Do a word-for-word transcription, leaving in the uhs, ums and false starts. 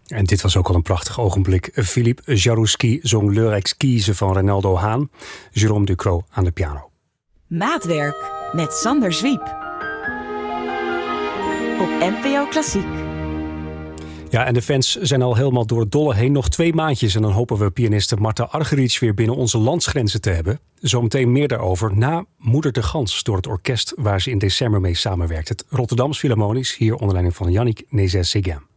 En dit was ook al een prachtig ogenblik. Philippe Jarouski zong L'heure exquise van Reynaldo Haan. Jérôme Ducrot aan de piano. Maatwerk met Sander Zwiep. Op N P O Klassiek. Ja, en de fans zijn al helemaal door het dolle heen. Nog twee maandjes en dan hopen we pianiste Marta Argerich weer binnen onze landsgrenzen te hebben. Zometeen meer daarover na Moeder de Gans door het orkest waar ze in december mee samenwerkt. Het Rotterdams Philharmonisch, hier onder leiding van Yannick Nézet-Séguin.